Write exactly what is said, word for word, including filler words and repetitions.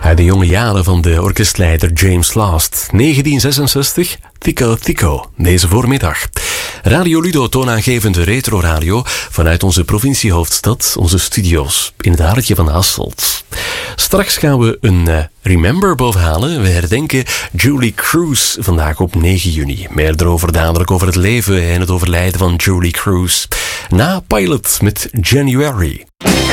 Uit de jonge jaren van de orkestleider James Last. negentien zesenzestig, Tico Tico, deze voormiddag. Radio Ludo, toonaangevende retro-radio vanuit onze provinciehoofdstad, onze studio's in het hartje van Hasselt. Straks gaan we een uh, Remember bovenhalen. We herdenken Julie Cruise vandaag op negen juni. Meer erover dadelijk over het leven en het overlijden van Julie Cruise. Na Pilot met January.